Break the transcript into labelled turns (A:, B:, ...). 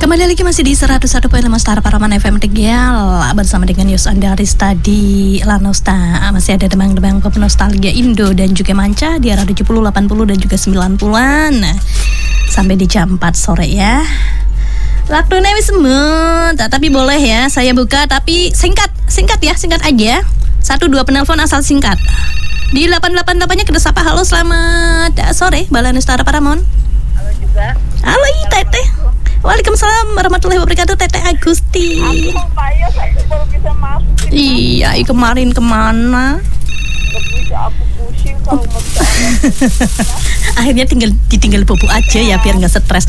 A: Kembali lagi masih di 101.5 Star Paraman FM Tegal bersama dengan Yus Andarista di Lanosta. Masih ada demang-demang pop nostalgia Indo dan juga manca di era 70, 80 dan juga 90-an. Sampai di jam 4 sore ya. Waktunya wis semut, tapi boleh ya saya buka tapi singkat ya, singkat aja. 1-2 penelpon asal singkat. Di 888-nya kita sapa. Halo, selamat sore Balanu Star Paramon.
B: Halo juga.
A: Halo Teteh. Waalaikumsalam warahmatullahi wabarakatuh. Teteh Agusti.
B: Aku payah, aku baru bisa masuk.
A: Iya, kemarin kemana?
B: Gak bisa, aku pusing kalau mau bisa.
A: Akhirnya ditinggal bobo aja ya biar nggak stres.